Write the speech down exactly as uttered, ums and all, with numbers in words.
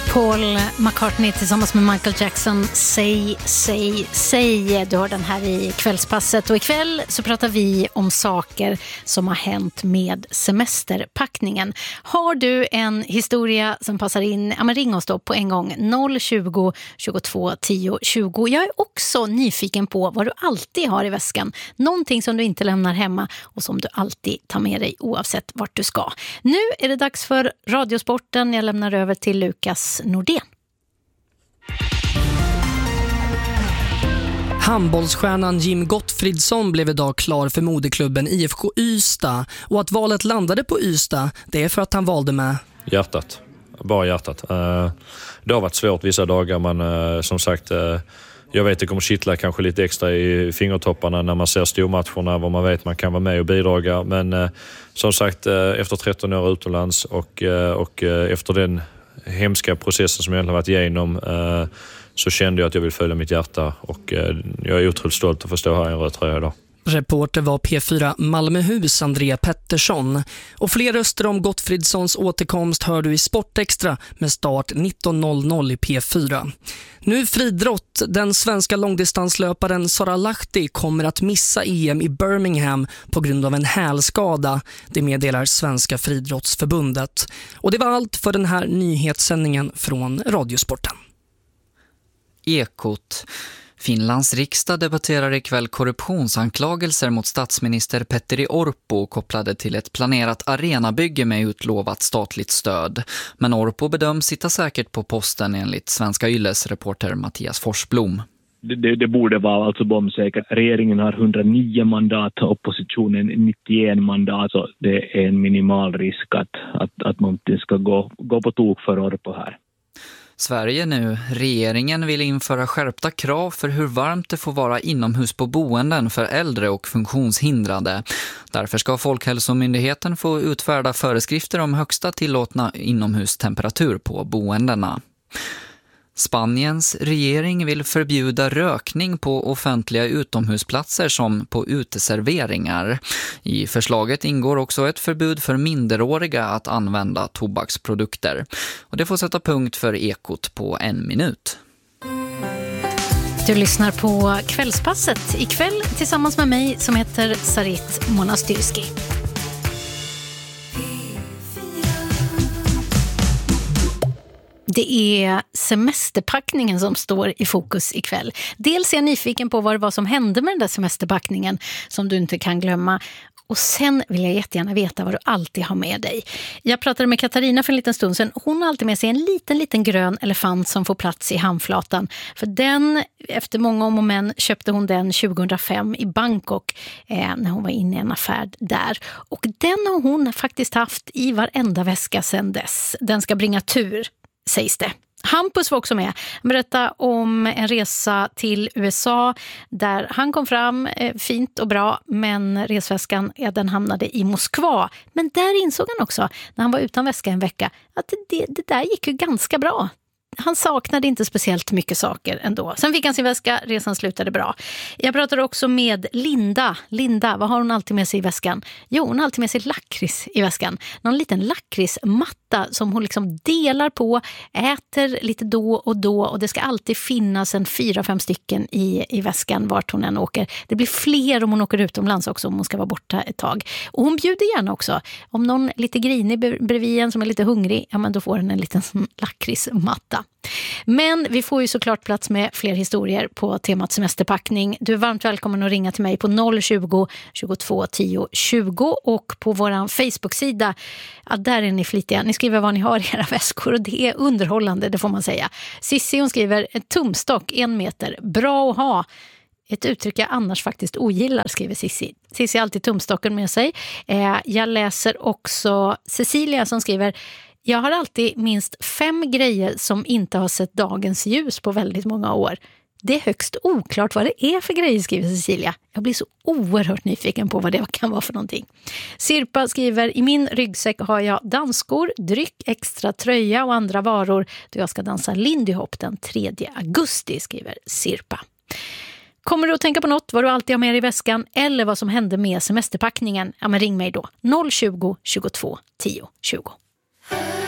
Paul McCartney tillsammans med Michael Jackson, Say, Say, Say. Du har den här i kvällspasset och ikväll så pratar vi om saker som har hänt med semesterpackningen. Har du en historia som passar in, ja men ring oss då på en gång noll tjugo, tjugotvå, tio, tjugo. Jag är också nyfiken på vad du alltid har i väskan. Någonting som du inte lämnar hemma och som du alltid tar med dig oavsett vart du ska. Nu är det dags för Radiosporten. Jag lämnar över till Lukas Nordén. Handbollsstjärnan Jim Gottfridsson blev idag klar för moderklubben I F K Ystad. Och att valet landade på Ystad, det är för att han valde med hjärtat. Bara hjärtat. Det har varit svårt vissa dagar, men som sagt, jag vet att det kommer kittla kanske lite extra i fingertopparna när man ser stormatcherna, vad man vet man kan vara med och bidraga. Men som sagt, efter tretton år utomlands och, och efter den hemska processen som jag har varit igenom, eh, så kände jag att jag vill följa mitt hjärta, och eh, jag är otroligt stolt att få stå här i en röd tröja idag. Reporter var P fyra Malmöhus Andrea Pettersson. Och fler röster om Gottfridssons återkomst hör du i Sportextra med start nitton noll noll i P fyra. Nu friidrott. Den svenska långdistanslöparen Sara Lahti kommer att missa E M i Birmingham på grund av en hälskada. Det meddelar Svenska friidrottsförbundet. Och det var allt för den här nyhetssändningen från Radiosporten. Ekot. Finlands riksdag debatterar ikväll korruptionsanklagelser mot statsminister Petteri Orpo kopplade till ett planerat arenabygge med utlovat statligt stöd. Men Orpo bedöms sitta säkert på posten enligt Svenska Ylles reporter Mattias Forsblom. Det, det, det borde vara alltså bombsäkert. Regeringen har hundranio mandat, oppositionen nittioen mandat. Så det är en minimal risk att, att, att man inte ska gå, gå på tok för Orpo här. Sverige nu. Regeringen vill införa skärpta krav för hur varmt det får vara inomhus på boenden för äldre och funktionshindrade. Därför ska Folkhälsomyndigheten få utfärda föreskrifter om högsta tillåtna inomhustemperatur på boendena. Spaniens regering vill förbjuda rökning på offentliga utomhusplatser som på uteserveringar. I förslaget ingår också ett förbud för minderåriga att använda tobaksprodukter. Och det får sätta punkt för Ekot på en minut. Du lyssnar på Kvällspasset ikväll tillsammans med mig som heter Sarit Monastyrski. Det är semesterpackningen som står i fokus ikväll. Dels är jag nyfiken på vad det var som hände med den där semesterpackningen som du inte kan glömma. Och sen vill jag jättegärna veta vad du alltid har med dig. Jag pratade med Katarina för en liten stund sedan. Hon har alltid med sig en liten, liten grön elefant som får plats i handflatan. För den, efter många om och men, köpte hon den tjugohundrafem i Bangkok eh, när hon var inne i en affär där. Och den har hon faktiskt haft i varenda väska sedan dess. Den ska bringa tur, sägs det. Hampus var också med. Berätta om en resa till U S A där han kom fram eh, fint och bra, men resväskan ja, den hamnade i Moskva. Men där insåg han också, när han var utan väska en vecka, att det, det där gick ju ganska bra. Han saknade inte speciellt mycket saker ändå. Sen fick han sin väska, resan slutade bra. Jag pratade också med Linda. Linda, vad har hon alltid med sig i väskan? Jo, hon har alltid med sig lakrits i väskan. Någon liten lakritsmatta som hon liksom delar på, äter lite då och då. Och det ska alltid finnas en fyra, fem stycken i, i väskan vart hon än åker. Det blir fler om hon åker utomlands också, om hon ska vara borta ett tag. Och hon bjuder gärna också. Om någon lite grinig bredvid en som är lite hungrig, ja men då får den en liten lakritsmatta. Men vi får ju såklart plats med fler historier på temat semesterpackning. Du är varmt välkommen att ringa till mig på noll tjugo, tjugotvå, tio, tjugo och på våran Facebook-sida. Ja, där är ni flitiga. Ni skriver vad ni har i era väskor och det är underhållande, det får man säga. Sissi hon skriver en tumstock, en meter, bra att ha. Ett uttryck jag annars faktiskt ogillar, skriver Sissi. Sissi har alltid tumstocken med sig. Eh, jag läser också Cecilia som skriver: jag har alltid minst fem grejer som inte har sett dagens ljus på väldigt många år. Det är högst oklart vad det är för grejer, skriver Cecilia. Jag blir så oerhört nyfiken på vad det kan vara för någonting. Sirpa skriver: i min ryggsäck har jag dansskor, dryck, extra tröja och andra varor då jag ska dansa Lindy Hop den tredje augusti, skriver Sirpa. Kommer du att tänka på något, vad du alltid har med i väskan eller vad som hände med semesterpackningen? Ja, men ring mig då. noll tjugo, tjugotvå, tio, tjugo.